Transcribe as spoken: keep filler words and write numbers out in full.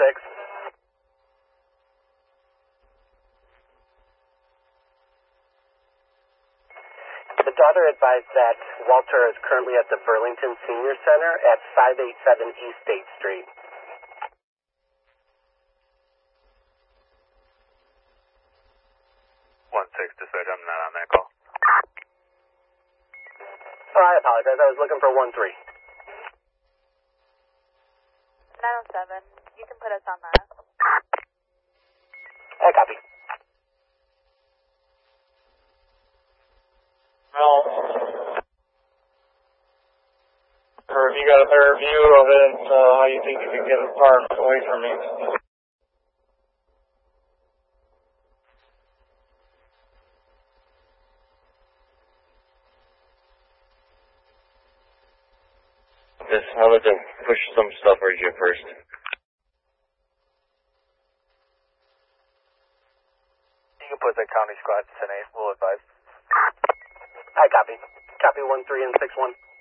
six. The daughter advised that Walter is currently at the Burlington Senior Center at five eighty-seven East State Street. one six, dispatch, I'm not on that call. Oh, I apologize. I was looking for one three. nine oh seven, you can put us on that. I copy. Well, or if you got a better view of it, uh, how you think you can get it far away from me? Just how about to push some stuff towards you first? You can put the county squad to ten eight, we'll advise. I copy. Copy one three and six one.